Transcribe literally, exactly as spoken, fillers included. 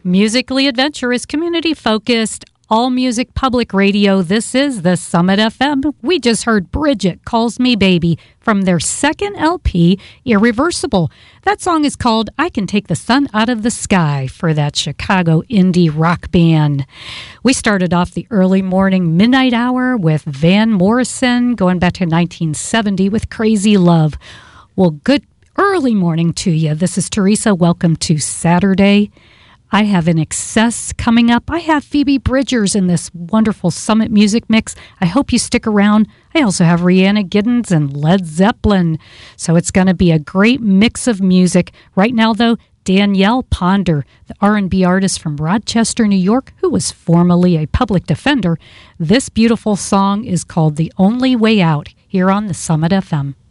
Musically adventurous, community-focused, all-music public radio. This is the Summit F M. We just heard Bridget Calls Me Baby from their second L P, Irreversible. That song is called I Can Take the Sun Out of the Sky for that Chicago indie rock band. We started off the early morning midnight hour with Van Morrison, going back to nineteen seventy with Crazy Love. Well, good early morning to you. This is Teresa. Welcome to Saturday. I have an excess coming up. I have Phoebe Bridgers in this wonderful Summit Music Mix. I hope you stick around. I also have Rhianna Giddens and Led Zeppelin. So it's going to be a great mix of music. Right now, though, Danielle Ponder, the R and B artist from Rochester, New York, who was formerly a public defender. This beautiful song is called The Only Way Out here on the Summit F M.